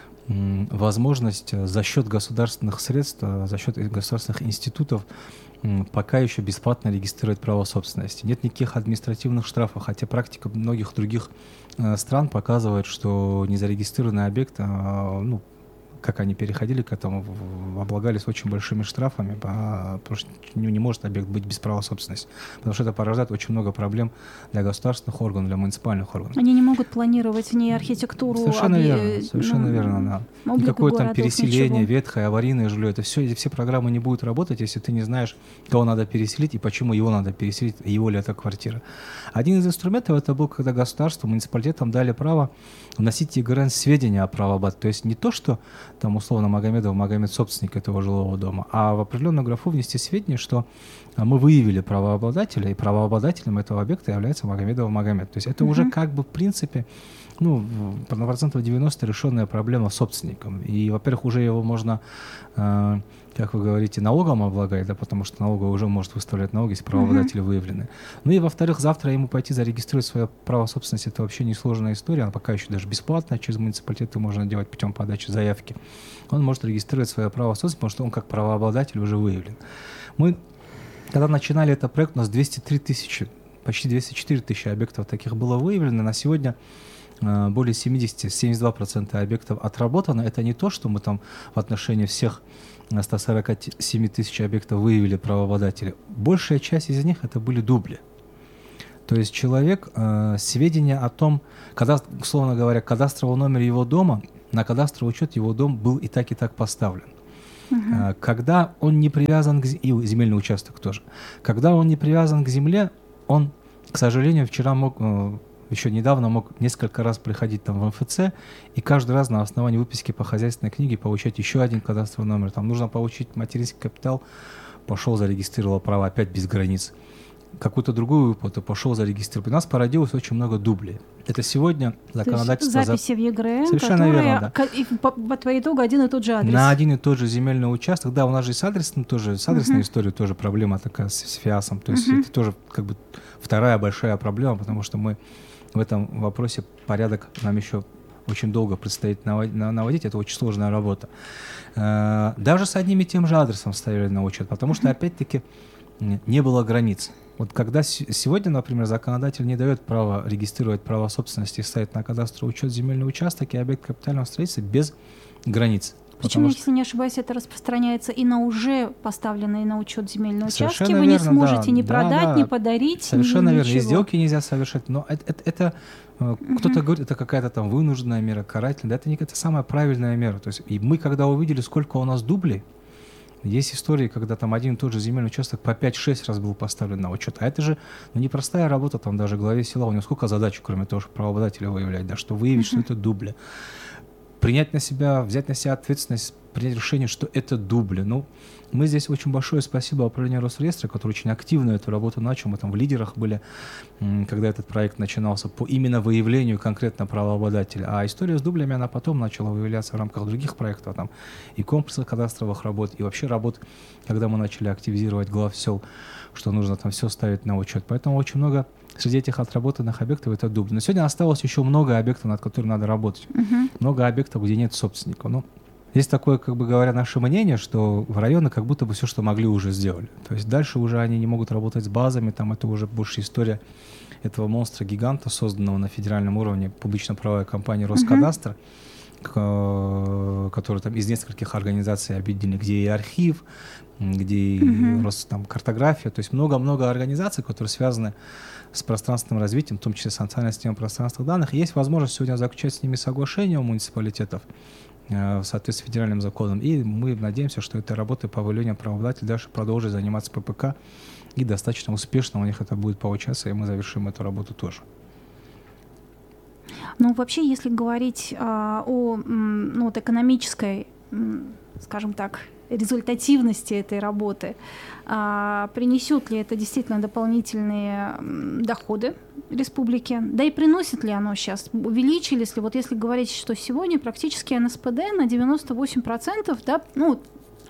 м, возможность за счет государственных средств, за счет государственных институтов м, пока еще бесплатно регистрировать право собственности. Нет никаких административных штрафов, хотя практика многих других стран показывает, что незарегистрированный объект, ну, как они переходили к этому, облагались очень большими штрафами, потому что не может объект быть без права собственности, потому что это порождает очень много проблем для государственных органов, для муниципальных органов. Они не могут планировать ни архитектуру, совершенно объ... верно, совершенно ну, верно, да. Никакое там переселение, ничего. Ветхое, аварийное жилье, это все, эти все программы не будут работать, если ты не знаешь, кого надо переселить и почему его надо переселить, его ли это квартира. Один из инструментов это был, когда государству, муниципалитетам дали право вносить ЕГРН сведения о правообладателе. То есть не то, что там условно Магомедов, Магомед собственник этого жилого дома, а в определенную графу внести сведения, что мы выявили правообладателя, и правообладателем этого объекта является Магомедов Магомед. То есть это uh-huh. уже как бы в принципе ну, на процентов девяносто решенная проблема с собственником. И, во-первых, уже его можно, э, как вы говорите, налогом облагать, да, потому что налоговый уже может выставлять налоги, если правообладатели uh-huh. выявлены. Ну и, во-вторых, завтра ему пойти зарегистрировать свое право собственности, это вообще несложная история, она пока еще даже бесплатная, через муниципалитеты можно делать путем подачи заявки. Он может регистрировать свое право собственности, потому что он как правообладатель уже выявлен. Мы, когда начинали этот проект, у нас двести три тысячи, почти двести четыре тысячи объектов таких было выявлено. На сегодня более семьдесят - семьдесят два процента объектов отработано. Это не то, что мы там в отношении всех сто сорок семь тысяч объектов выявили правообладателей. Большая часть из них это были дубли. То есть человек, э, сведения о том, когда, условно говоря, кадастровый номер его дома, на кадастровый учет его дом был и так, и так поставлен. Uh-huh. Э, когда он не привязан к земле, и земельный участок тоже, когда он не привязан к земле, он, к сожалению, вчера мог... Э, еще недавно мог несколько раз приходить там в эм эф цэ и каждый раз на основании выписки по хозяйственной книге получать еще один кадастровый номер. Там нужно получить материнский капитал, пошел, зарегистрировал право опять без границ. Какую-то другую выплату, пошел, зарегистрировал. У нас породилось очень много дублей. Это сегодня законодательство... записи в ЕГРН, совершенно которые верно, да. и по, по итогу один и тот же адрес. На один и тот же земельный участок. Да, у нас же с адресной тоже, с адресной uh-huh. историей тоже проблема такая с, с ФИАСом. То есть uh-huh. это тоже как бы вторая большая проблема, потому что мы в этом вопросе порядок нам еще очень долго предстоит наводить. Это очень сложная работа. Даже с одним и тем же адресом ставили на учет, потому что, опять-таки, не было границ. Вот когда сегодня, например, законодатель не дает права регистрировать право собственности и ставить на кадастровый учет земельный участок и объект капитального строительства без границ. Причем, что... если не ошибаюсь, это распространяется и на уже поставленные на учет земельные участки. Вы верно, не сможете да, ни да, продать, да, ни подарить. Совершенно ни верно. ничего. И сделки нельзя совершать. Но это, это, это uh-huh. кто-то говорит, это какая-то там вынужденная мера, карательная. Это не это самая правильная мера. То есть, и мы, когда увидели, сколько у нас дублей, есть истории, когда там один и тот же земельный участок по пять-шесть раз был поставлен на учет. А это же ну, непростая работа, там даже главе села. У него сколько задач, кроме того, что правообладателя выявлять, да, что выявить, uh-huh. что это дубли. Принять на себя, взять на себя ответственность, принять решение, что это дубли. Ну, мы здесь очень большое спасибо управлению Росреестра, который очень активно эту работу начал. Мы там в лидерах были, когда этот проект начинался, по именно выявлению конкретно правообладателя. А история с дублями, она потом начала выявляться в рамках других проектов, там, и комплексных кадастровых работ, и вообще работ, когда мы начали активизировать глав сел, что нужно там все ставить на учет. Поэтому очень много среди этих отработанных объектов это дубли. Но сегодня осталось еще много объектов, над которыми надо работать. Uh-huh. Много объектов, где нет собственника. Ну, есть такое, как бы говоря, наше мнение, что в районы как будто бы все, что могли, уже сделали. То есть дальше уже они не могут работать с базами, там это уже больше история этого монстра-гиганта, созданного на федеральном уровне публично-правовой компании Роскадастр, uh-huh. который там из нескольких организаций объединены, где и архив, где и uh-huh. Рос, там, картография, то есть много-много организаций, которые связаны с пространственным развитием, в том числе с национальной системой пространственных данных. И есть возможность сегодня заключать с ними соглашения у муниципалитетов э, в соответствии с федеральным законом. И мы надеемся, что этой работой по выявлению правообладателей дальше продолжит заниматься ППК. И достаточно успешно у них это будет получаться, и мы завершим эту работу тоже. Ну, вообще, если говорить а, о ну, вот экономической, скажем так, результативности этой работы, а, принесет ли это действительно дополнительные доходы республике, да и приносит ли оно сейчас, увеличились ли, вот если говорить, что сегодня практически эн эс пэ дэ на девяносто восемь процентов, да, ну,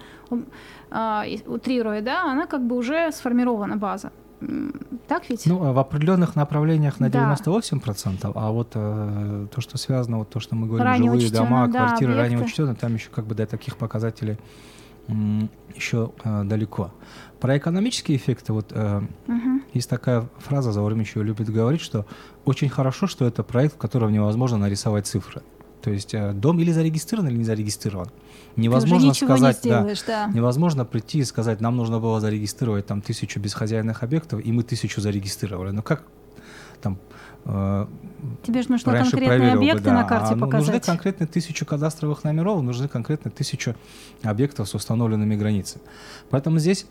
а, утрируя, да, она как бы уже сформирована база. Так ведь? Ну, в определенных направлениях на девяносто восемь процентов, да. А вот э, то, что связано, вот то, что мы говорим, ранее жилые учтено, дома, да, квартиры, объекты. Ранее учтены, там еще как бы до таких показателей м, еще э, далеко. Про экономические эффекты, вот э, угу. есть такая фраза, Заурмич ее любит говорить, что очень хорошо, что это проект, в котором невозможно нарисовать цифры. То есть э, дом или зарегистрирован, или не зарегистрирован. Невозможно сказать, не сделаешь, да, да. невозможно прийти и сказать, нам нужно было зарегистрировать там тысячу безхозяйных объектов, и мы тысячу зарегистрировали. Но как там э, тебе же нужны конкретные объекты бы, да. на карте а, показать. Нужны конкретно тысячу кадастровых номеров, нужны конкретно тысячу объектов с установленными границами. Поэтому здесь,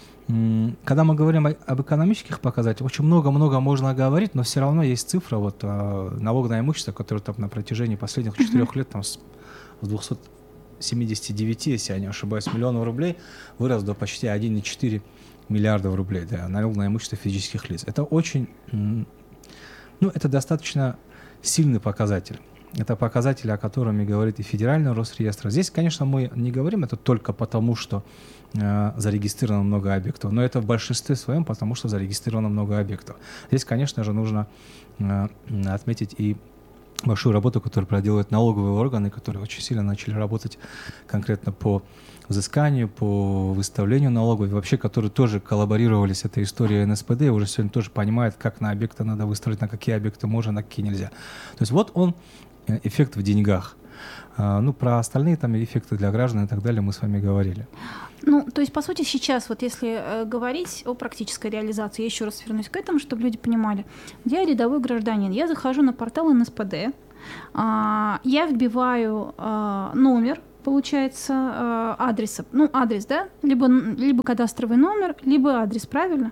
м- когда мы говорим о- об экономических показателях, очень много-много можно говорить, но все равно есть цифра вот, э, налог на имущество, который там на протяжении последних четырех uh-huh. лет там, с, с двухсот семидесяти девяти, если я не ошибаюсь, миллионов рублей вырос до почти один целых четыре десятых миллиардов рублей, да, налог на имущество физических лиц. Это очень, ну, это достаточно сильный показатель. Это показатель, о котором и говорит и федеральный Росреестр. Здесь, конечно, мы не говорим это только потому, что э, зарегистрировано много объектов, но это в большинстве своем потому, что зарегистрировано много объектов. Здесь, конечно же, нужно э, отметить и большую работу, которую проделывают налоговые органы, которые очень сильно начали работать конкретно по взысканию, по выставлению налогов, и вообще, которые тоже коллаборировали с этой историей эн эс пэ дэ, уже сегодня тоже понимают, как на объекты надо выставить, на какие объекты можно, на какие нельзя. То есть вот он, эффект в деньгах. Ну, про остальные там эффекты для граждан и так далее мы с вами говорили. Ну, то есть, по сути, сейчас, вот если э, говорить о практической реализации, я еще раз вернусь к этому, чтобы люди понимали. Я рядовой гражданин, я захожу на портал эн эс пэ дэ, э, я вбиваю э, номер, получается, э, адреса, ну, адрес, да, либо, либо кадастровый номер, либо адрес, правильно?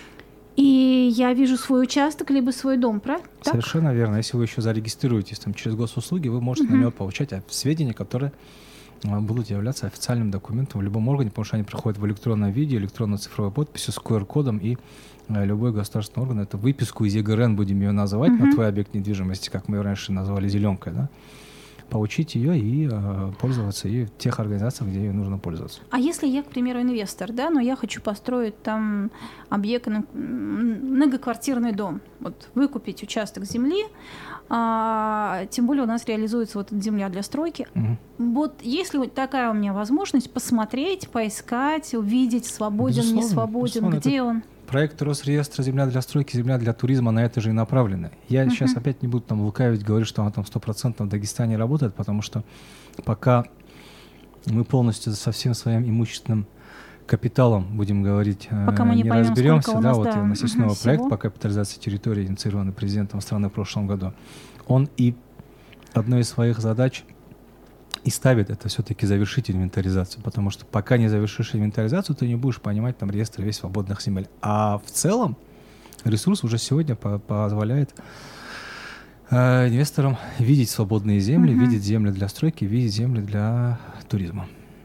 И я вижу свой участок, либо свой дом, правильно? Совершенно верно. Если вы еще зарегистрируетесь там, через госуслуги, вы можете uh-huh. на него получать сведения, которые будут являться официальным документом в любом органе, потому что они приходят в электронном виде, электронно-цифровой подписью с ку ар кодом, и э, любой государственный орган эту выписку из е гэ эр эн, будем ее называть, uh-huh. на твой объект недвижимости, как мы ее раньше называли зеленкой, да, поучить ее и э, пользоваться ей в тех организациях, где ее нужно пользоваться. А если я, к примеру, инвестор, да, но я хочу построить там объект, многоквартирный дом, вот выкупить участок земли, а, тем более у нас реализуется вот эта земля для стройки. Угу. Вот есть ли такая у меня возможность посмотреть, поискать, увидеть, свободен, безусловно, не свободен, где он? Проект Росреестра «Земля для стройки», «Земля для туризма» на это же и направлены. Я uh-huh. сейчас опять не буду там лукавить, говорить, что она там сто процентов в Дагестане работает, потому что пока мы полностью со всем своим имущественным капиталом, будем говорить, пока мы не, не поймем, разберемся, да, нас, вот да, у нас есть новый всего. проект по капитализации территории, инициированный президентом страны в прошлом году. Он и одной из своих задач и ставит это все-таки завершить инвентаризацию, потому что пока не завершишь инвентаризацию, ты не будешь понимать там реестр весь свободных земель. А в целом ресурс уже сегодня по- позволяет э, инвесторам видеть свободные земли, угу. видеть земли для стройки, видеть земли для туризма.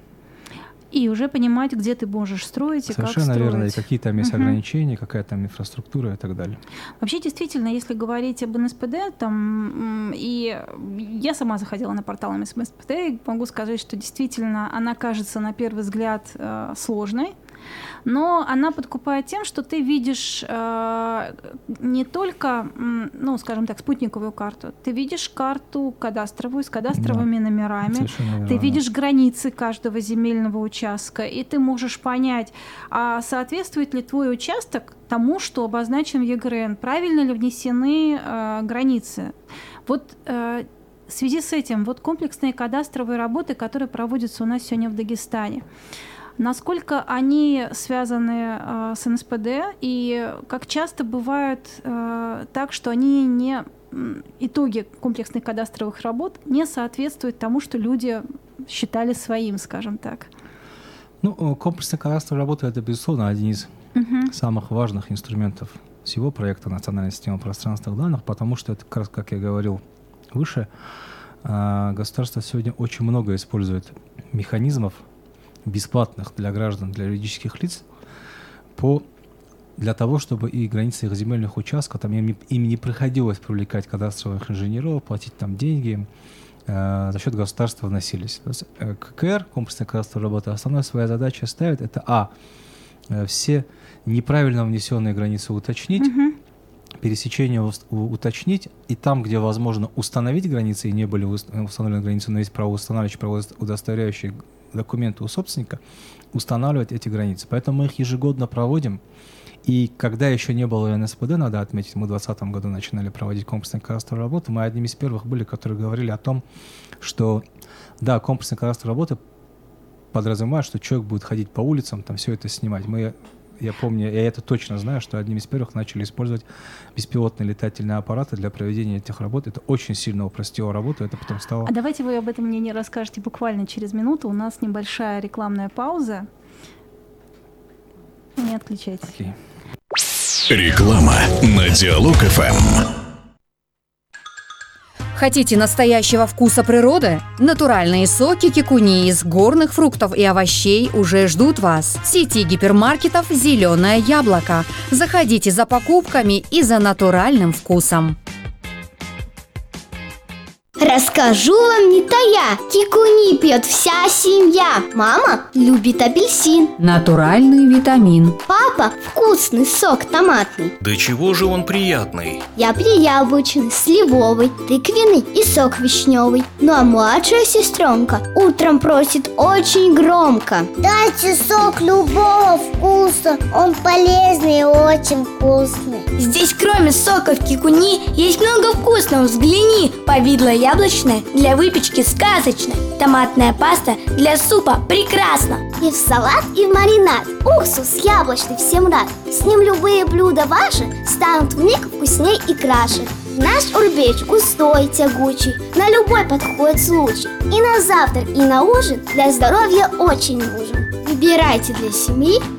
И уже понимать, где ты можешь строить и совершенно как строить. Верно, и какие там есть угу. ограничения, какая там инфраструктура и так далее. Вообще, действительно, если говорить об эн эс пэ дэ, там, и я сама заходила на портал эн эс пэ дэ, и могу сказать, что действительно она кажется на первый взгляд э, сложной, но она подкупает тем, что ты видишь э, не только, ну, скажем так, спутниковую карту, ты видишь карту кадастровую с кадастровыми да. номерами, ты видишь границы каждого земельного участка, и ты можешь понять, а соответствует ли твой участок тому, что обозначен в е гэ эр эн, правильно ли внесены э, границы. Вот э, в связи с этим вот комплексные кадастровые работы, которые проводятся у нас сегодня в Дагестане, насколько они связаны э, с эн эс пэ дэ и как часто бывает э, так, что они не итоги комплексных кадастровых работ не соответствуют тому, что люди считали своим, скажем так. Ну, комплексная кадастровая работа — это, безусловно, один из uh-huh. самых важных инструментов всего проекта «Национальная система пространственных данных», потому что это, как раз, как я говорил выше, э, государство сегодня очень много использует механизмов бесплатных для граждан, для юридических лиц, по, для того, чтобы и границы их земельных участков, там им, им не приходилось привлекать кадастровых инженеров, платить там деньги, э, за счет государства вносились. То есть, э, ка ка эр, комплексная кадастровая работа, основная своя задача ставит, это а, э, все неправильно внесенные границы уточнить, uh-huh. пересечение уточнить, и там, где возможно установить границы, и не были установлены границы, но есть правоустанавливающие, правоудостоверяющие документы у собственника, устанавливать эти границы. Поэтому мы их ежегодно проводим. И когда еще не было эн эс пэ дэ, надо отметить, мы в двадцатом году начинали проводить комплексную кадастровую работу, мы одними из первых были, которые говорили о том, что да, комплексная кадастровая работа подразумевает, что человек будет ходить по улицам, там все это снимать. Мы, я помню, я это точно знаю, что одним из первых начали использовать беспилотные летательные аппараты для проведения этих работ. Это очень сильно упростило работу, это потом стало... А давайте вы об этом мне не расскажете буквально через минуту. У нас небольшая рекламная пауза. Не отключайтесь. Okay. Реклама на Диалог эф эм. Хотите настоящего вкуса природы? Натуральные соки кикуни из горных фруктов и овощей уже ждут вас. В сети гипермаркетов «Зеленое яблоко». Заходите за покупками и за натуральным вкусом. Расскажу вам не тая, кикуни пьет вся семья. Мама любит апельсин. Натуральный витамин. Папа вкусный сок томатный. Да чего же он приятный? Я пью яблочный, сливовый, тыквенный и сок вишневый. Ну а младшая сестренка утром просит очень громко: дайте сок любого вкуса, он полезный и очень вкусный. Здесь кроме соков кикуни есть много вкусного, взгляни. Повидло яблочное для выпечки сказочно. Томатная паста для супа прекрасно. И в салат, и в маринад. Уксус яблочный всем рад. С ним любые блюда ваши станут вмиг вкусней и краше. Наш урбеч густой, тягучий, на любой подходит случай. И на завтрак, и на ужин для здоровья очень нужен. Выбирайте для семьи